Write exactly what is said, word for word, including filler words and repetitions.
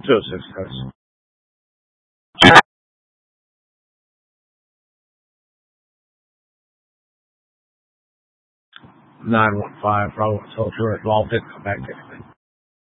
zero six guys. nine one five, Bravo Soldier at Baltic. Come back.